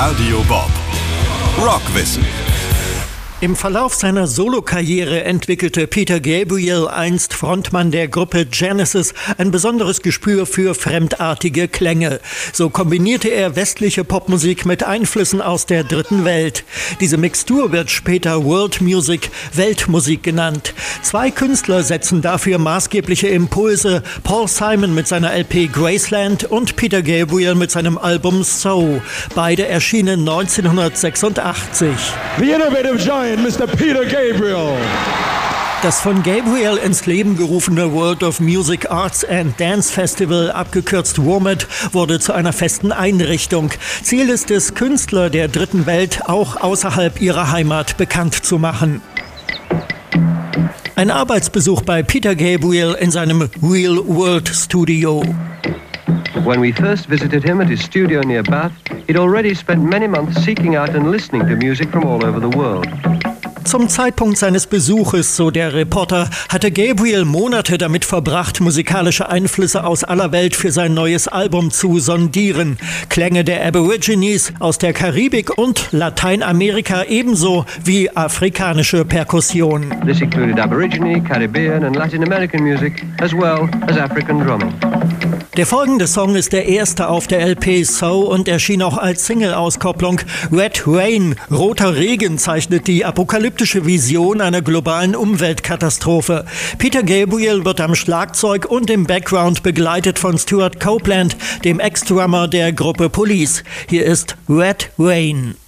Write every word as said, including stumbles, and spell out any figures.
Radio Bob. Rockwissen. Im Verlauf seiner Solokarriere entwickelte Peter Gabriel, einst Frontmann der Gruppe Genesis, ein besonderes Gespür für fremdartige Klänge. So kombinierte er westliche Popmusik mit Einflüssen aus der dritten Welt. Diese Mixtur wird später World Music, Weltmusik genannt. Zwei Künstler setzen dafür maßgebliche Impulse: Paul Simon mit seiner L P Graceland und Peter Gabriel mit seinem Album So. Beide erschienen neunzehnhundertsechsundachtzig. The innovative giant Mister Peter Gabriel. Das von Gabriel ins Leben gerufene World of Music Arts and Dance Festival, abgekürzt WOMAD, wurde zu einer festen Einrichtung. Ziel ist es, Künstler der dritten Welt auch außerhalb ihrer Heimat bekannt zu machen. Ein Arbeitsbesuch bei Peter Gabriel in seinem Real World Studio. When we first visited him at his studio near Bath, he'd already spent many months seeking out and listening to music from all over the world. Zum Zeitpunkt seines Besuches, so der Reporter, hatte Gabriel Monate damit verbracht, musikalische Einflüsse aus aller Welt für sein neues Album zu sondieren. Klänge der Aborigines aus der Karibik und Lateinamerika ebenso wie afrikanische Perkussion. This included Aborigine, Caribbean and Latin American music, as well as African drumming. Der folgende Song ist der erste auf der L P So und erschien auch als Single-Auskopplung. Red Rain, roter Regen, zeichnet die apokalyptische Vision einer globalen Umweltkatastrophe. Peter Gabriel wird am Schlagzeug und im Background begleitet von Stuart Copeland, dem Ex-Drummer der Gruppe Police. Hier ist Red Rain.